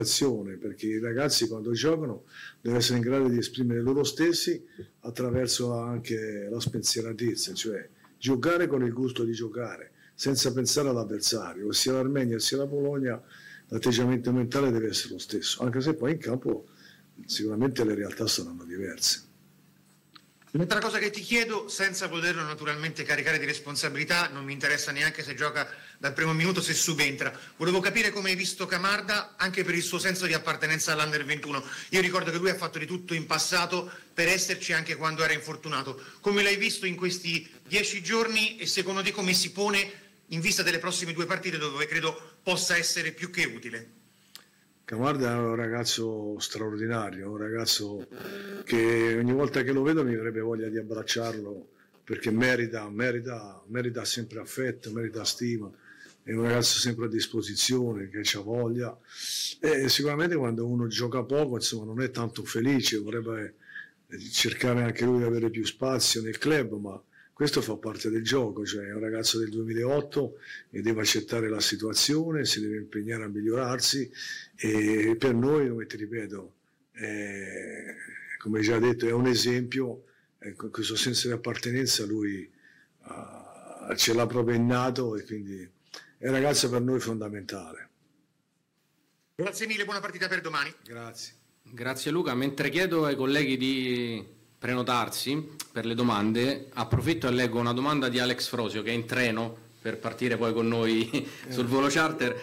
perché i ragazzi quando giocano devono essere in grado di esprimere loro stessi attraverso anche la spensieratezza, cioè giocare con il gusto di giocare, senza pensare all'avversario, sia l'Armenia sia la Polonia, l'atteggiamento mentale deve essere lo stesso, anche se poi in campo sicuramente le realtà saranno diverse. Un'altra cosa che ti chiedo, senza poterlo naturalmente caricare di responsabilità, non mi interessa neanche se gioca dal primo minuto, se subentra. Volevo capire come hai visto Camarda anche per il suo senso di appartenenza all'Under 21. Io ricordo che lui ha fatto di tutto in passato per esserci anche quando era infortunato. Come l'hai visto in questi 10 giorni e secondo te come si pone in vista delle prossime 2 partite dove credo possa essere più che utile? Camarda è un ragazzo straordinario, un ragazzo che ogni volta che lo vedo mi avrebbe voglia di abbracciarlo perché merita sempre affetto, merita stima, è un ragazzo sempre a disposizione, che ha voglia e sicuramente quando uno gioca poco insomma non è tanto felice, vorrebbe cercare anche lui di avere più spazio nel club, ma questo fa parte del gioco, cioè è un ragazzo del 2008 e deve accettare la situazione, si deve impegnare a migliorarsi e per noi, come ti ripeto, come già detto, è un esempio, questo senso di appartenenza lui ce l'ha proprio innato e quindi è un ragazzo per noi fondamentale. Grazie mille, buona partita per domani. Grazie. Grazie Luca, mentre chiedo ai colleghi di prenotarsi per le domande, approfitto e leggo una domanda di Alex Frosio che è in treno per partire poi con noi sul volo charter.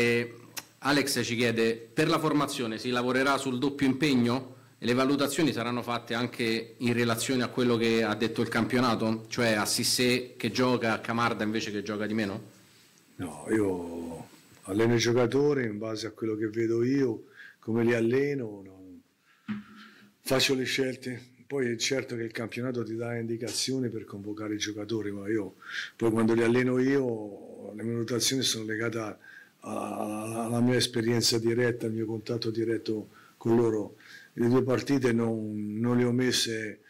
Alex ci chiede: per la formazione si lavorerà sul doppio impegno e le valutazioni saranno fatte anche in relazione a quello che ha detto il campionato, cioè a Cissé che gioca, a Camarda invece che gioca di meno? No, io alleno i giocatori in base a quello che vedo io, come li alleno, no. Faccio le scelte. Poi è certo che il campionato ti dà indicazioni per convocare i giocatori, ma io poi quando li alleno io le mie valutazioni sono legate alla mia esperienza diretta, al mio contatto diretto con loro. Le 2 partite non le ho messe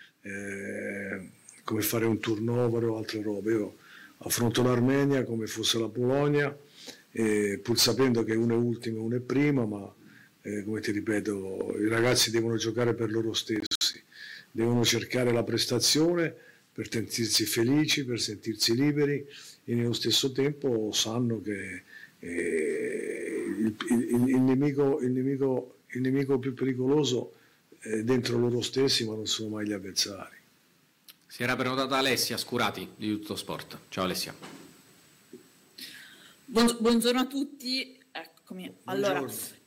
come fare un turnover o altre robe. Io affronto l'Armenia come fosse la Polonia, pur sapendo che uno è ultimo e uno è prima, ma come ti ripeto, i ragazzi devono giocare per loro stessi. Devono cercare la prestazione per sentirsi felici, per sentirsi liberi e nello stesso tempo sanno che il nemico più pericoloso è dentro loro stessi, ma non sono mai gli avversari. Si era prenotata Alessia Scurati di Tutto Sport. Ciao Alessia. Buongiorno a tutti, eccomi. Allora,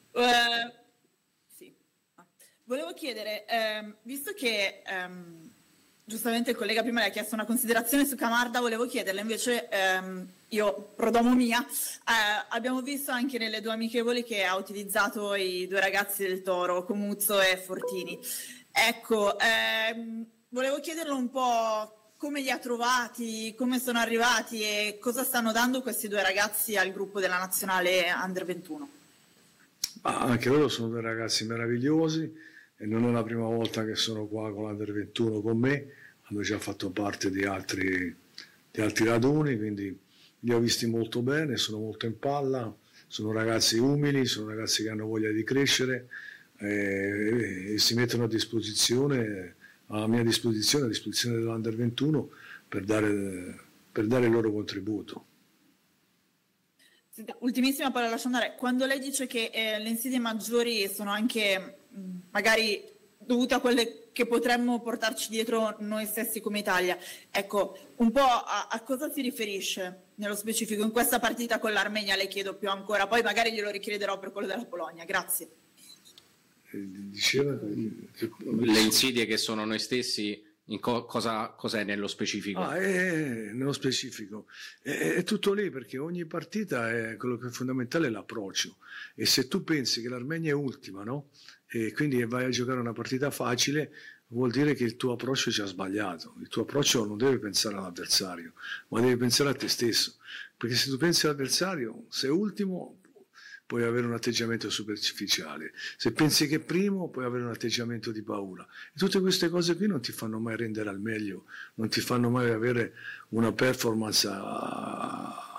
volevo chiedere, visto che giustamente il collega prima le ha chiesto una considerazione su Camarda, volevo chiederle invece, io prodomo mia, abbiamo visto anche nelle 2 amichevoli che ha utilizzato i 2 ragazzi del Toro, Comuzzo e Fortini. Ecco, volevo chiederle un po' come li ha trovati, come sono arrivati e cosa stanno dando questi 2 ragazzi al gruppo della nazionale Under 21. Anche loro sono 2 ragazzi meravigliosi e non è la prima volta che sono qua con l'Under 21 con me, hanno già fatto parte di altri raduni, quindi li ho visti molto bene, sono molto in palla, sono ragazzi umili, sono ragazzi che hanno voglia di crescere e si mettono a disposizione, alla mia disposizione, a disposizione dell'Under 21 per dare il loro contributo. Ultimissima, poi la lascio andare. Quando lei dice che le insidie maggiori sono anche magari dovute a quelle che potremmo portarci dietro noi stessi come Italia, ecco, un po' a cosa si riferisce nello specifico? In questa partita con l'Armenia le chiedo più ancora, poi magari glielo richiederò per quello della Polonia. Grazie. Diceva le insidie che sono noi stessi. Cos'è nello specifico? Nello specifico è tutto lì, perché ogni partita è quello che è fondamentale, è l'approccio, e se tu pensi che l'Armenia è ultima, no? E quindi vai a giocare una partita facile, vuol dire che il tuo approccio ci ha sbagliato. Il tuo approccio non deve pensare all'avversario, ma deve pensare a te stesso, perché se tu pensi all'avversario, sei ultimo, puoi avere un atteggiamento superficiale, se pensi che è primo puoi avere un atteggiamento di paura, e tutte queste cose qui non ti fanno mai rendere al meglio, non ti fanno mai avere una performance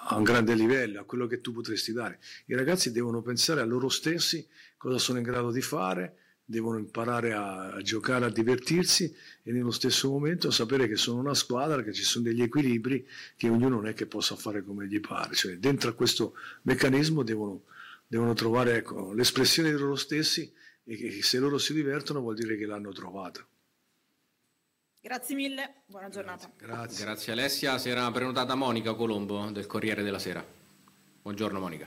a un grande livello, a quello che tu potresti dare. I ragazzi devono pensare a loro stessi cosa sono in grado di fare, devono imparare a giocare, a divertirsi e nello stesso momento sapere che sono una squadra, che ci sono degli equilibri che ognuno non è che possa fare come gli pare. Cioè, dentro a questo meccanismo devono trovare, ecco, l'espressione di loro stessi, e che se loro si divertono vuol dire che l'hanno trovata. Grazie mille, buona giornata. Grazie Alessia. Si era prenotata Monica Colombo del Corriere della Sera. Buongiorno Monica.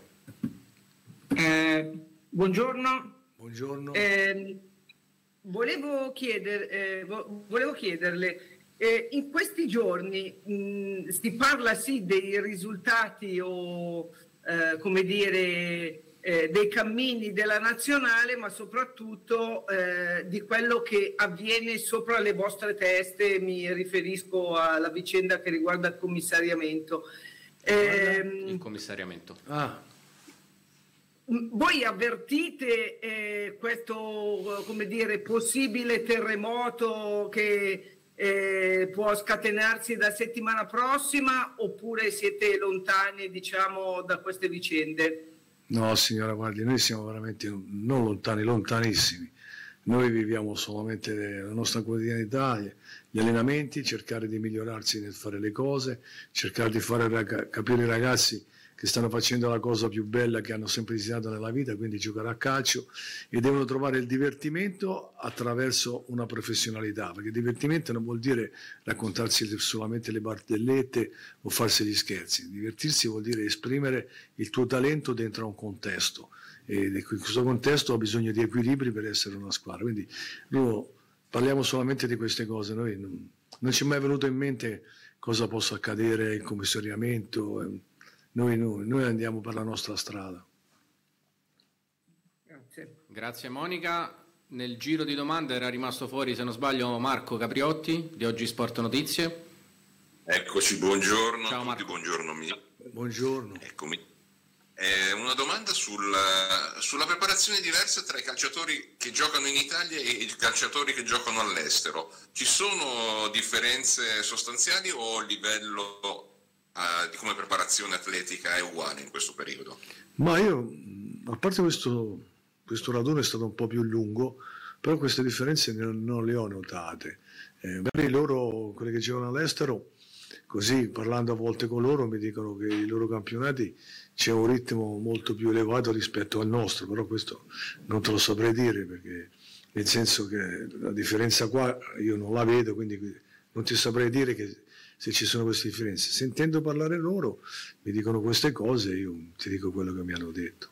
Buongiorno. Buongiorno. Volevo chiederle, in questi giorni si parla sì dei risultati o come dire dei cammini della nazionale, ma soprattutto di quello che avviene sopra le vostre teste. Mi riferisco alla vicenda che riguarda il commissariamento. Il commissariamento. Voi avvertite questo, come dire, possibile terremoto che può scatenarsi da settimana prossima, oppure siete lontani, diciamo, da queste vicende? No signora, guardi, noi siamo veramente non lontani, lontanissimi. Noi viviamo solamente la nostra quotidianità, gli allenamenti, cercare di migliorarsi nel fare le cose, cercare di fare capire ai ragazzi che stanno facendo la cosa più bella che hanno sempre desiderato nella vita, quindi giocare a calcio, e devono trovare il divertimento attraverso una professionalità, perché divertimento non vuol dire raccontarsi solamente le barzellette o farsi gli scherzi. Divertirsi vuol dire esprimere il tuo talento dentro a un contesto, e in questo contesto ha bisogno di equilibri per essere una squadra. Quindi noi parliamo solamente di queste cose, noi non ci è mai venuto in mente cosa possa accadere, il commissariamento. Noi andiamo per la nostra strada. Grazie Monica. Nel giro di domande era rimasto fuori, se non sbaglio, Marco Capriotti di Oggi Sport Notizie. Eccoci, buongiorno. Ciao, a tutti, Marco. buongiorno mio. Buongiorno. Eccomi. Una domanda sulla preparazione diversa tra i calciatori che giocano in Italia e i calciatori che giocano all'estero. Ci sono differenze sostanziali o il livello di come preparazione atletica è uguale in questo periodo? Ma io, a parte questo raduno è stato un po' più lungo, però queste differenze non le ho notate. Magari loro, quelli che giocano all'estero, così parlando a volte con loro, mi dicono che i loro campionati c'è un ritmo molto più elevato rispetto al nostro, però questo non te lo saprei dire, perché nel senso che la differenza qua io non la vedo, quindi non ti saprei dire che se ci sono queste differenze. Sentendo parlare loro, mi dicono queste cose, io ti dico quello che mi hanno detto.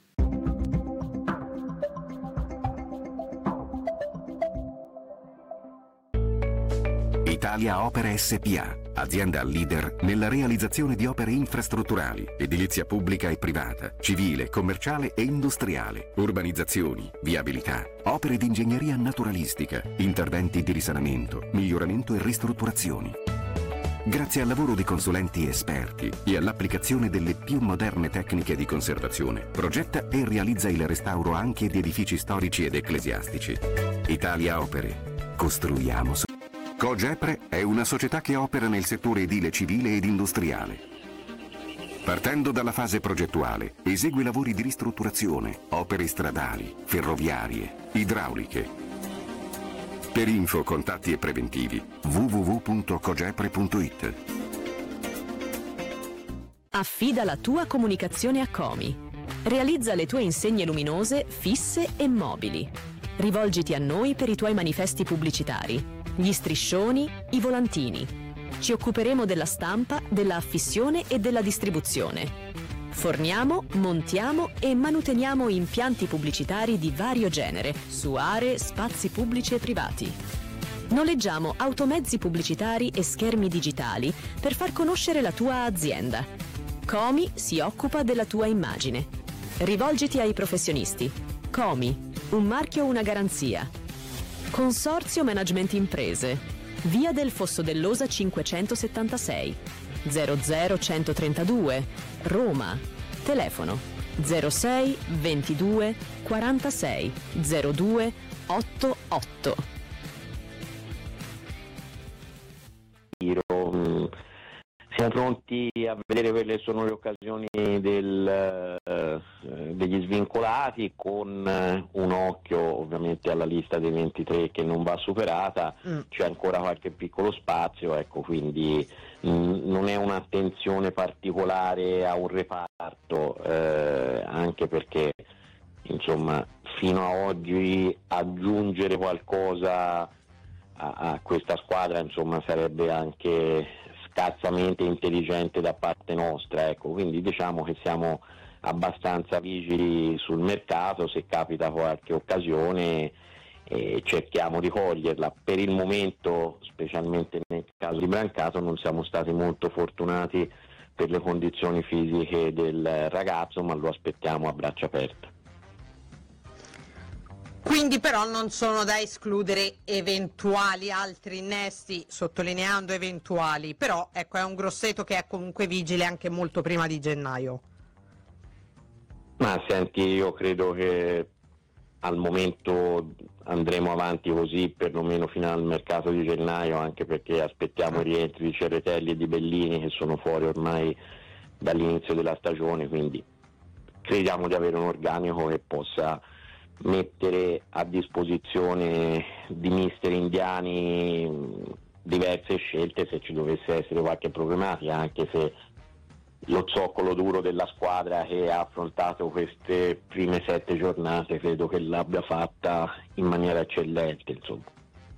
Italia Opere SpA, azienda leader nella realizzazione di opere infrastrutturali, edilizia pubblica e privata, civile, commerciale e industriale, urbanizzazioni, viabilità, opere di ingegneria naturalistica, interventi di risanamento, miglioramento e ristrutturazioni. Grazie al lavoro di consulenti esperti e all'applicazione delle più moderne tecniche di conservazione, progetta e realizza il restauro anche di edifici storici ed ecclesiastici. Italia Opere. Costruiamo. Cogepre è una società che opera nel settore edile civile ed industriale. Partendo dalla fase progettuale, esegue lavori di ristrutturazione, opere stradali, ferroviarie, idrauliche. Per info, contatti e preventivi www.cogepre.it. Affida la tua comunicazione a Comi. Realizza le tue insegne luminose fisse e mobili. Rivolgiti a noi per i tuoi manifesti pubblicitari, gli striscioni, i volantini. Ci occuperemo della stampa, della affissione e della distribuzione. Forniamo, montiamo e manuteniamo impianti pubblicitari di vario genere su aree, spazi pubblici e privati. Noleggiamo automezzi pubblicitari e schermi digitali per far conoscere la tua azienda. Comi si occupa della tua immagine. Rivolgiti ai professionisti. Comi, un marchio, una garanzia. Consorzio Management Imprese. Via del Fosso dell'Osa 576. 00132 Roma. Telefono 06 22 46 02 88. Siamo pronti a vedere quelle sono le occasioni degli svincolati, con un occhio ovviamente alla lista dei 23 che non va superata. C'è ancora qualche piccolo spazio, ecco, quindi non è un'attenzione particolare a un reparto, anche perché insomma fino a oggi aggiungere qualcosa a questa squadra insomma sarebbe anche scarsamente intelligente da parte nostra, ecco, quindi diciamo che siamo abbastanza vigili sul mercato, se capita qualche occasione cerchiamo di coglierla. Per il momento, specialmente nel caso di Brancato, non siamo stati molto fortunati per le condizioni fisiche del ragazzo, ma lo aspettiamo a braccia aperte. Quindi però non sono da escludere eventuali altri innesti, sottolineando eventuali, però ecco, è un Grosseto che è comunque vigile anche molto prima di gennaio. Ma senti, io credo che al momento andremo avanti così perlomeno fino al mercato di gennaio, anche perché aspettiamo i rientri di Cerretelli e di Bellini che sono fuori ormai dall'inizio della stagione, quindi crediamo di avere un organico che possa mettere a disposizione di mister indiani diverse scelte se ci dovesse essere qualche problematica, anche se lo zoccolo duro della squadra che ha affrontato queste prime 7 giornate credo che l'abbia fatta in maniera eccellente, insomma.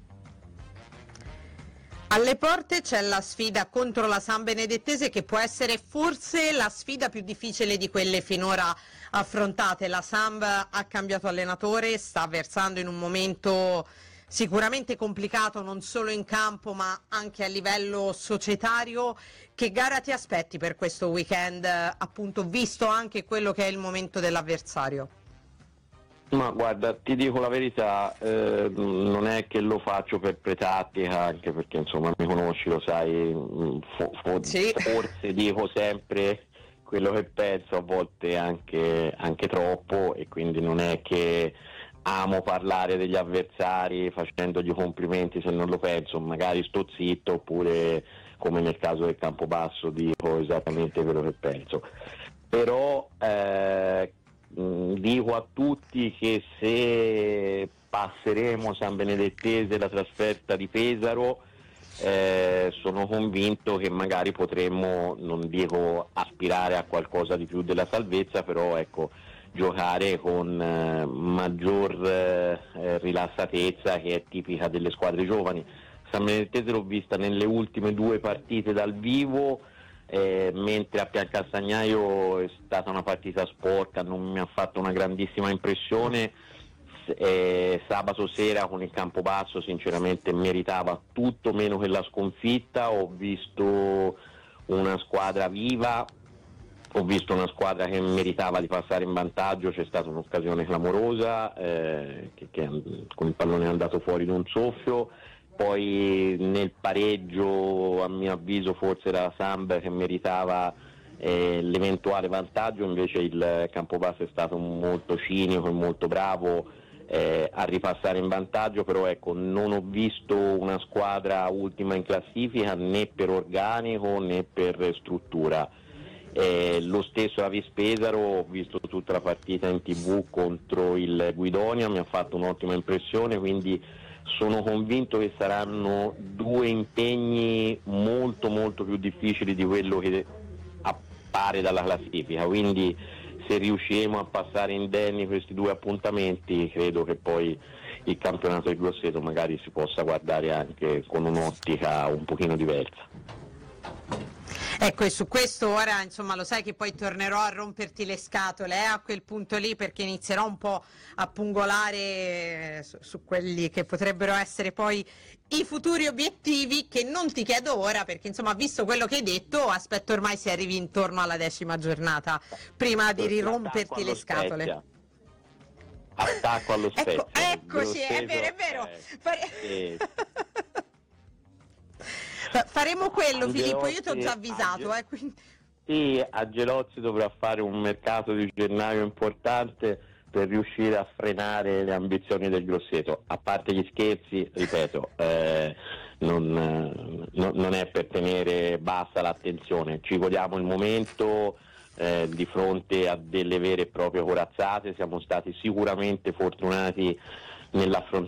Alle porte c'è la sfida contro la San Benedettese, che può essere forse la sfida più difficile di quelle finora affrontate. La Samb ha cambiato allenatore, sta versando in un momento sicuramente complicato non solo in campo ma anche a livello societario. Che gara ti aspetti per questo weekend, appunto visto anche quello che è il momento dell'avversario? Ma guarda, ti dico la verità, non è che lo faccio per pretattica, anche perché insomma mi conosci, lo sai, sì. Forse dico sempre quello che penso, a volte anche troppo, e quindi non è che amo parlare degli avversari facendogli complimenti se non lo penso, magari sto zitto, oppure come nel caso del Campobasso dico esattamente quello che penso. Però dico a tutti che se passeremo San Benedettese la trasferta di Pesaro, sono convinto che magari potremmo, non dico aspirare a qualcosa di più della salvezza, però ecco, giocare con maggior rilassatezza, che è tipica delle squadre giovani. San Benedettese l'ho vista nelle ultime 2 partite dal vivo, mentre a Piancastagnaio è stata una partita sporca, non mi ha fatto una grandissima impressione. Sabato sera con il Campobasso sinceramente meritava tutto meno che la sconfitta. Ho visto una squadra viva, ho visto una squadra che meritava di passare in vantaggio, c'è stata un'occasione clamorosa che con il pallone è andato fuori d'un soffio. Poi nel pareggio a mio avviso forse era la Samb che meritava l'eventuale vantaggio, invece il Campobasso è stato molto cinico e molto bravo a ripassare in vantaggio, però ecco, non ho visto una squadra ultima in classifica né per organico né per struttura. Lo stesso la Vis Pesaro, ho visto tutta la partita in TV contro il Guidonia, mi ha fatto un'ottima impressione, quindi sono convinto che saranno 2 impegni molto molto più difficili di quello che appare dalla classifica, quindi se riusciremo a passare indenni questi 2 appuntamenti credo che poi il campionato del Grosseto magari si possa guardare anche con un'ottica un pochino diversa. Ecco, e su questo ora insomma lo sai che poi tornerò a romperti le scatole a quel punto lì, perché inizierò un po' a pungolare su quelli che potrebbero essere poi i futuri obiettivi, che non ti chiedo ora perché insomma visto quello che hai detto aspetto ormai si arrivi intorno alla 10ª giornata prima di riromperti le scatole. Attacco allo Spezia. Eccoci, è vero. Faremo quello, Angelozzi, Filippo, io ti ho già avvisato. Quindi... Sì, Angelozzi dovrà fare un mercato di gennaio importante, per riuscire a frenare le ambizioni del Grosseto. A parte gli scherzi, ripeto, non è per tenere bassa l'attenzione, ci godiamo il momento di fronte a delle vere e proprie corazzate, siamo stati sicuramente fortunati